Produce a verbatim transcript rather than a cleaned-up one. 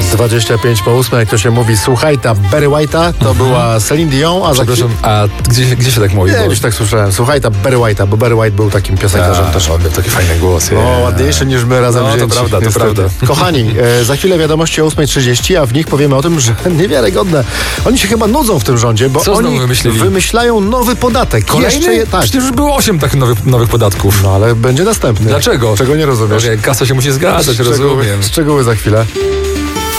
dwadzieścia pięć po ósmej, jak to się mówi, słuchaj, ta Barry White'a to mhm. była Celine Dion, a za chwilę... a gdzie, gdzie się tak mówi? Nie, już tak słyszałem. Słuchaj, ta Barry White'a, bo Barry White był takim piosenkarzem a, też. On miał taki fajny głos. O, ładniejszy niż my razem no, wzięci. to prawda, to niestety. prawda. Kochani, e, za chwilę wiadomości o ósma trzydzieści, a w nich powiemy o tym, że niewiarygodne. Oni się chyba nudzą w tym rządzie, bo Co oni wymyślili? wymyślają nowy podatek. Kolejny? Jeszcze je, tak. Przecież już było osiem takich nowych, nowych podatków. No ale będzie następny. Dlaczego? Czego nie rozumiesz? Okay, kasa się musi zgadzać, Szczegóły, rozumiem. szczegóły za chwilę.